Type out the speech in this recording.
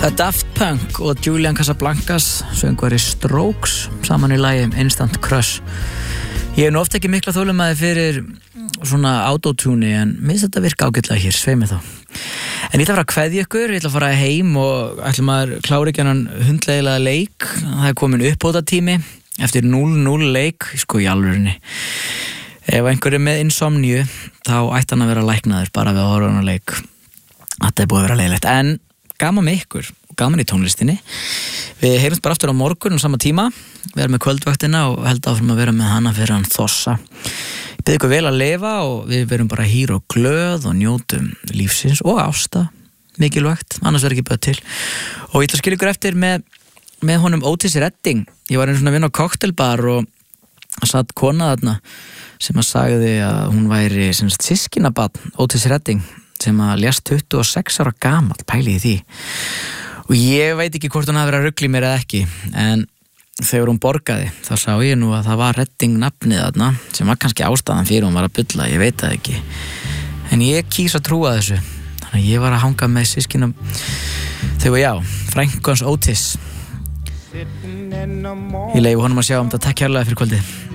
Daft Punk og Julian Casablancas söngvari Strokes saman í lagi Instant Crush. Ég hef nú oft ekki mikla þolinmæði fyrir svona autotune en mér finnst þetta virka ágætlega hér, svei mig þá. En ég ætla að fara að kveðja ykkur, ég ætla að fara heim og ætla maður klára ekki hann hundleiðilega leik. Það er komin uppbótartími eftir 0-0 leik, sko í alvörinni. Ef einhver er með insomníu þá ætti hann að vera læknaður bara við að horfa hann að leik. Þetta er búið að vera leiðilegt, en gaman með ykkur og gaman í tónlistinni. Við heyrumst bara aftur á morgun á sama tíma. Við erum með kvöldvaktina og held áfram að vera með hana fyrir hann Þossa. Ég bið ykkur vel að lifa og við verum bara hýr og glöð og njótum lífsins og ásta. Mikilvægt, annars verður ekki bæð til. Og ég ætla að skilja ykkur eftir með honum Otis Redding. Ég var einu svona að vinna á koktelbar og satt kona þarna sem að sagði að hún væri systkinabarn Otis Redding sem að lést 26 ára gamall, pæli í því. Og ég veit ekki hvort hún hafi verið að rugla í mér eða ekki, en þegar hún borgaði, þá sá ég nú að það var Redding nafnið þarna, sem var kannski ástæðan fyrir hún var að bulla, ég veit það ekki. En ég kýs að trúa þessu, þannig að ég var að hanga með systkinum, þegar frænku hans Otis. Ég leyfi honum að sjá þetta, takk kærlega fyrir kvöldið.